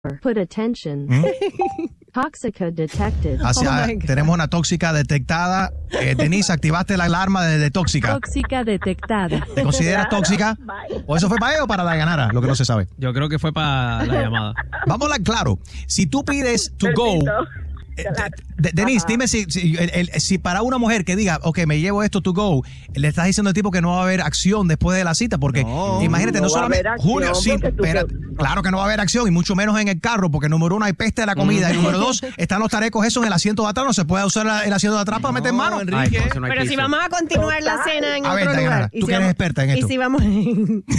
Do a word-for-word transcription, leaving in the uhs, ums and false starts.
Put attention. ¿Mm? Tóxica detected. Así, Oh ah, my God. tenemos una tóxica detectada. Eh, Denise, activaste la alarma de, de tóxica. Tóxica detectada. ¿Te consideras Claro, tóxica? bye. ¿O eso fue para ella o para Dayanara? Lo que no se sabe. Yo creo que fue para la llamada. Vamos a hablar claro. Si tú pides to go... Permiso. Eh, de- de- Denise, dime si, si, el- el- si para una mujer que diga, ok, me llevo esto to go, le estás diciendo al tipo que no va a haber acción después de la cita, porque No, imagínate, no, no va a solamente haber acción, Julio, sí, porque tú espera, te- claro que no va a haber acción y mucho menos en el carro, porque número uno hay peste de la comida y número dos están los tarecos esos en el asiento de atrás, no se puede usar la- el asiento de atrás para meter mano. Enrique. Ay, entonces no hay Pero si piso. vamos a continuar la cena en A ver, otro Dayanara, lugar. tú y si que eres vamos- experta en Y esto. si vamos